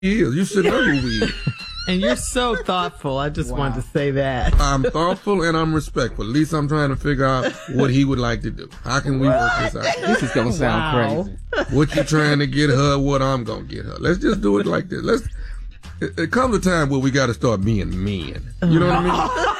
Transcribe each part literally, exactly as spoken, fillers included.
is. You should know who he is. And you're so thoughtful. I just Wow. wanted to say that. I'm thoughtful and I'm respectful. At least I'm trying to figure out what he would like to do. How can we work this out? This is gonna sound Wow. crazy. What you trying to get her, what I'm gonna get her. Let's just do it like this. Let's. It, it comes a time where we got to start being men. You know what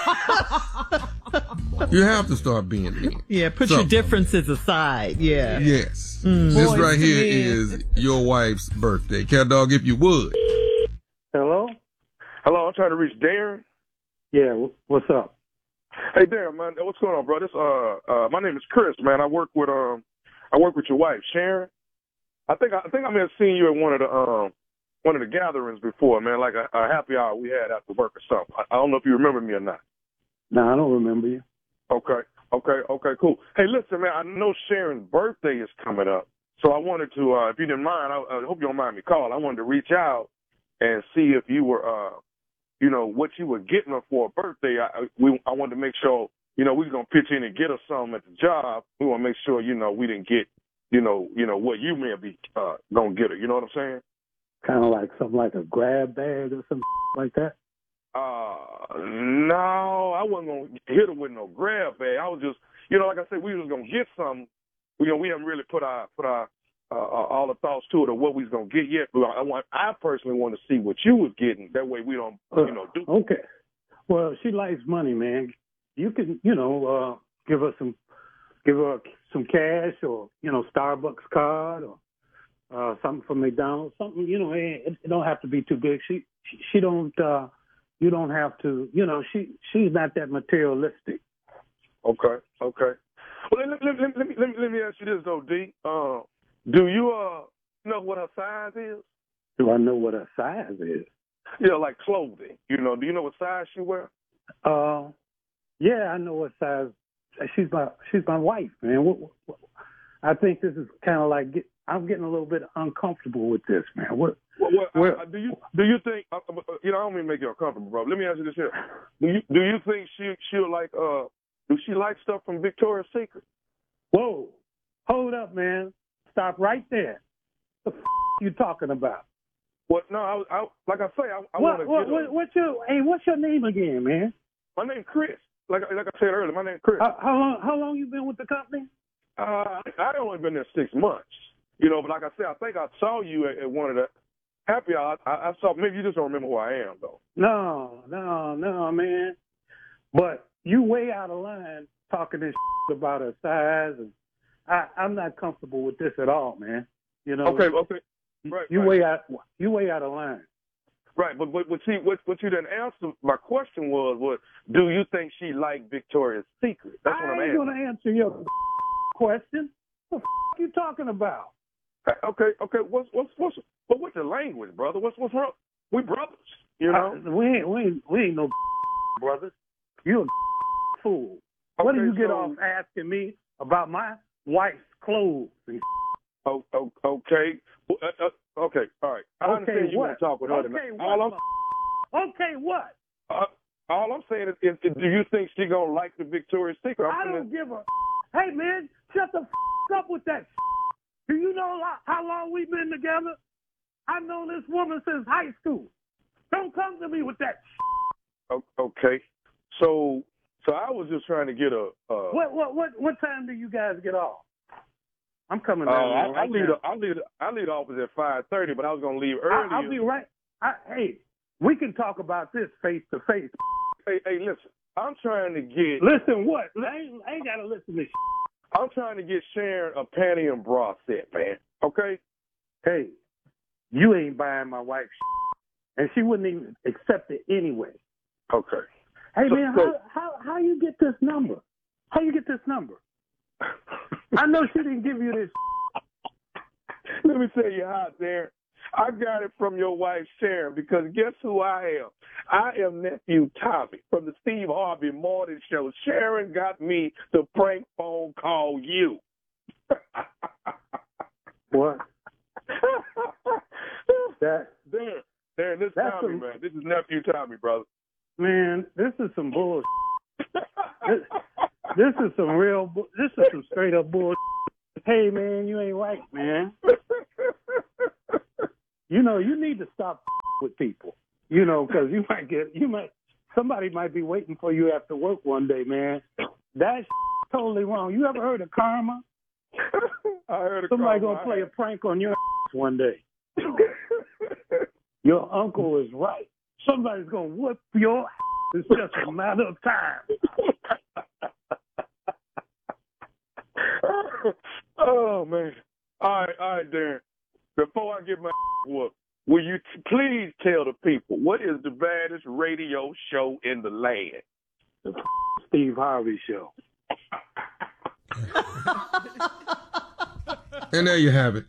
I mean? You have to start being men. Yeah, put So- your differences aside. Yeah. Yes. This Boys right to here men. is your wife's birthday. Cat Dog, if you would. Hello? Hello, I'm trying to reach Darren. Yeah, wh- what's up? Hey, Darren, man, what's going on, bro? This, uh, uh, my name is Chris, man. I work with um, I work with your wife, Sharon. I think I, I think I may have seen you at one of the um, one of the gatherings before, man, like a, a happy hour we had after work or something. I, I don't know if you remember me or not. No, I don't remember you. Okay, okay, okay, cool. Hey, listen, man, I know Sharon's birthday is coming up, so I wanted to, uh, if you didn't mind, I, I hope you don't mind me calling. I wanted to reach out and see if you were, uh, you know, what you were getting her for a birthday. I, we, I wanted to make sure, you know, we was gonna pitch in and get her something at the job. We want to make sure, you know, we didn't get, you know, you know what you may be uh, gonna get her. You know what I'm saying? Kind of like something like a grab bag or something like that. Uh, no, I wasn't gonna hit her with no grab bag. I was just, you know, like I said, we was gonna get something. You know, we haven't really put our put our uh, all the thoughts to it of what we was gonna get yet. But I want, I personally want to see what you was getting. That way, we don't, you know, do. Uh, okay. Well, she likes money, man. You can, you know, uh, give her some, give her some cash, or you know, Starbucks card, or uh, something from McDonald's, something. You know, it, it don't have to be too big. She, she, she don't. Uh, you don't have to. You know, she, she's not that materialistic. Okay, okay. Well, let, let, let, let, me, let, me, let me ask you this, though, D. Uh, do you uh know what her size is? Do I know what her size is? Yeah, like clothing. You know, do you know what size she wear? Uh, yeah, I know what size. She's my she's my wife, man. What, what, what, I think this is kind of like get, I'm getting a little bit uncomfortable with this, man. What? Well, well, where, uh, do you do you think? Uh, you know, I don't mean to make you uncomfortable, bro. Let me ask you this here: Do you do you think she she'll like uh do she like stuff from Victoria's Secret? Whoa, hold up, man. Stop right there. What the f- you talking about? What? No, I, I like I say, I, I What, want to what, get. what, Her. what's your hey? What's your name again, man? My name's Chris. Like like I said earlier, my name's Chris. How, how long? How long you been with the company? Uh, I only been there six months. You know, but like I said, I think I saw you at, at one of the happy hours. I, I saw. Maybe you just don't remember who I am, though. No, no, no, man. But you way out of line talking this about her size, and I, I'm not comfortable with this at all, man. You know. Okay, okay. Right, you right. way out. You way out of line. Right, but what, what, she, what, what you didn't answer, my question was, was, do you think she liked Victoria's Secret? That's what I'm I ain't asking. gonna answer your question. What the f- you talking about? Okay, okay. What's what's what's but what's your language, brother? What's what's wrong? We brothers, you know. I, we ain't we ain't we ain't no brothers. You a fool. What do Okay, you get so- off asking me about my wife's clothes? And Oh, oh, okay, Well, uh, uh, okay, all right. I okay, understand you what? want to talk with her Okay, tonight. what? All I'm, okay, what? uh, all I'm saying is, is, is, do you think she gonna like the Victoria's Secret? I'm I finna- don't give a. Hey man, shut the f- up with that. Do you know lo- how long we've been together? I've known this woman since high school. Don't come to me with that. O- Okay, so so I was just trying to get a. Uh, What what what what time do you guys get off? I'm coming Uh, down I, there I right leave. now. The, I leave. The, I leave the office at five thirty, but I was gonna leave I, earlier. I'll be right. I, hey, we can talk about this face to face. Hey, hey, listen. I'm trying to get. Listen, what? I ain't, I ain't gotta listen to. I'm trying to get Sharon a panty and bra set, man. Okay. Hey, you ain't buying my wife, and she wouldn't even accept it anyway. Okay. Hey So- man, so- how how how you get this number? How you get this number? I know she didn't give you this. Let me tell you how, Darren. I got it from your wife, Sharon, because guess who I am? I am nephew Tommy from the Steve Harvey Morning Show. Sharon got me to prank phone call you. What? That Darren, Darren, this is That's Tommy, a- man. This is nephew Tommy, brother. man, this is some bull. This, this is some real. Bu- this is some straight up bull. Hey man, you ain't right, man. you know, you need to stop with people, you know, because you might get, you might, somebody might be waiting for you after work one day, man. That's totally wrong. You ever heard of karma? I heard of Somebody karma. gonna play a prank on your one day. Your uncle is right. Somebody's gonna whoop your. It's just a matter of time. Oh man! All right, all right, Darren. Before I get my whooped, will you t- please tell the people what is the baddest radio show in the land? The Steve Harvey Show. And there you have it.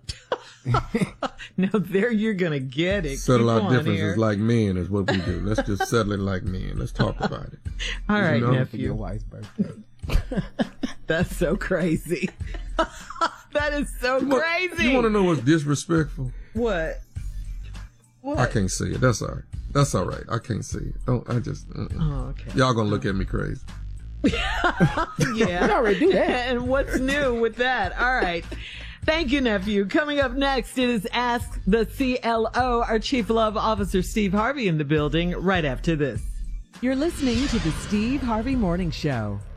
No, there you're going to get it. Settle Keep our on differences here. like men is what we do. Let's just settle it like men. Let's talk about it. All right, You know? For your nephew. wife's birthday. That's so crazy. That is so You want- crazy. You want to know what's disrespectful? What? What? I can't say it. That's all right. That's all right. I can't say it. Oh, I just. Uh-uh. Oh, okay. Y'all gonna look at me crazy. Yeah. We already do that. And what's new with that? All right. Thank you, nephew. Coming up next, it is Ask the C L O, our Chief Love Officer, Steve Harvey, in the building right after this. You're listening to the Steve Harvey Morning Show.